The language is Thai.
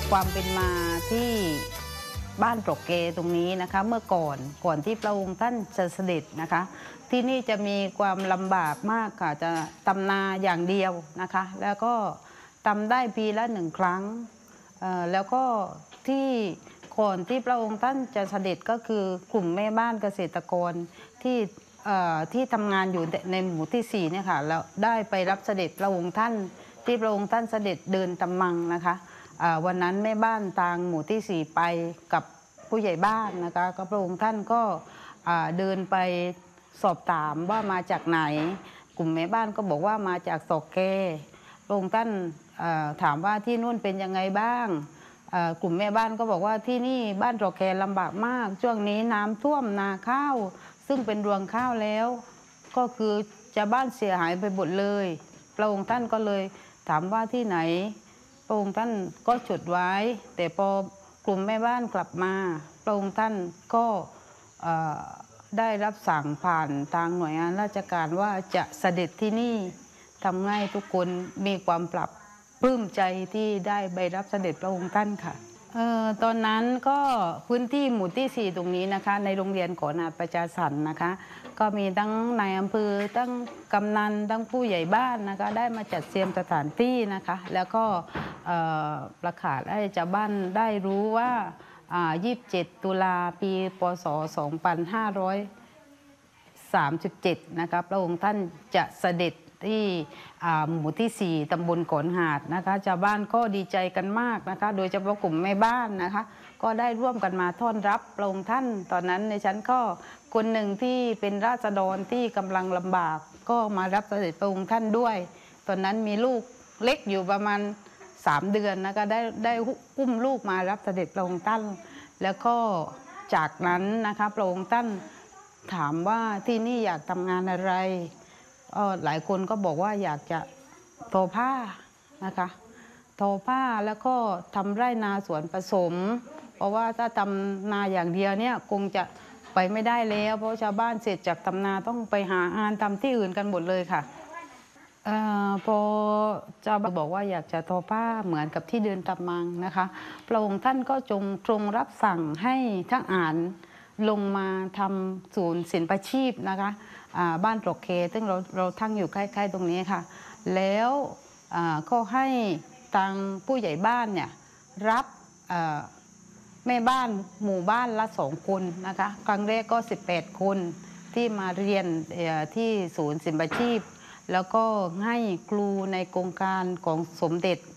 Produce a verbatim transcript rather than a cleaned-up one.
ความเป็นมาที่บ้านตรอกเกตรงนี้นะคะเมื่อก่อนก่อนที่พระองค์ท่านจะเสด็จนะคะที่นี่จะมีความลำบากมากค่ะจะทำนาอย่างเดียวนะคะแล้วก็ทำได้ปีละหนึ่งครั้งแล้วก็ที่ก่อนที่พระองค์ท่านจะเสด็จก็คือกลุ่มแม่บ้านเกษตรกรที่ที่ทำงานอยู่ในหมู่ที่สี่เนี่ยค่ะแล้วได้ไปรับเสด็จพระองค์ท่านที่พระองค์ท่านเสด็จเดินตำมังนะคะวันนั้นแม่บ้านทางหมู่ที่สี่ไปกับผู้ใหญ่บ้านนะคะก็พระองค์ท่านก็เดินไปสอบถามว่ามาจากไหนกลุ่มแม่บ้านก็บอกว่ามาจากตรอกเกพระองค์ท่านถามว่าที่นู่นเป็นยังไงบ้างกลุ่มแม่บ้านก็บอกว่าที่นี่บ้านตรอกเกลำบากมากช่วงนี้น้ำท่วมนาข้าวซึ่งเป็นรวงข้าวแล้วก็คือจะบ้านเสียหายไปหมดเลยพระองค์ท่านก็เลยถามว่าที่ไหนพระองค์ท่านก็จดไว้แต่พอกลุ่มแม่บ้านกลับมาพระองค์ท่านก็ได้รับสั่งผ่านทางหน่วยงานราชการว่าจะเสด็จที่นี่ทำให้ทุกคนมีความปรับปลื้มใจที่ได้ไปรับเสด็จพระองค์ท่านค่ะเอ่อตอนนั้นก็พื้นที่หมู่ที่สี่ตรงนี้นะคะในโรงเรียนขอนาดประชาสรรค์นะคะก็มีทั้งนายอำเภอทั้งกำนันทั้งผู้ใหญ่บ้านนะคะได้มาจัดเตรียมสถานที่นะคะแล้วก็ประกาศให้ชาวบ้านได้รู้ว่ายี่สิบเจ็ดตุลาปีพศสองพันห้าร้อยสามสิบเจ็ดนะคะพระองค์ท่านจะเสด็จที่หมู่ที่สี่ตำบลโขนหาดนะคะชาวบ้านก็ดีใจกันมากนะคะโดยเฉพาะกลุ่มแม่บ้านนะคะก็ได้ร่วมกันมาต้อนรับพระองค์ท่านตอนนั้นในชั้นก็คนหนึ่งที่เป็นราษฎรที่กำลังลำบากก็มารับเสด็จพระองค์ท่านด้วยตอนนั้นมีลูกเล็กอยู่ประมาณสามเดือนนะคะได้ได้อุ้มลูกมารับเสด็จพระองค์ท่านแล้วก็จากนั้นนะคะพระองค์ท่านถามว่าที่นี่อยากทำงานอะไรหลายคนก็บอกว่าอยากจะทอผ้านะคะทอผ้าแล้วก็ทำไร่นาสวนผสมเพราะว่าถ้าทำนาอย่างเดียวเนี่ยคงจะไปไม่ได้แล้วเพราะชาวบ้านเสร็จจากทำนาต้องไปหางานทำที่อื่นกันหมดเลยค่ะอพอเจ้าบอกว่าอยากจะทอผ้าเหมือนกับที่เดินตำมังนะคะพระองค์ท่านก็จงทรงรับสั่งให้ทั้งอ่านลงมาทำศูนย์ศิลปาชีพนะคะบ้านตรอกเกซึ่งเราเราทั้งอยู่ใกล้ๆตรงนี้ค่ะแล้วก็ให้ทางผู้ใหญ่บ้านเนี่ยรับแม่บ้านหมู่บ้านละสองคนนะคะครั้งแรกก็สิบแปดคนที่มาเรียนที่ศูนย์ศิลปาชีพแล้วก็ให้ครูในโครงการของสมเด็จ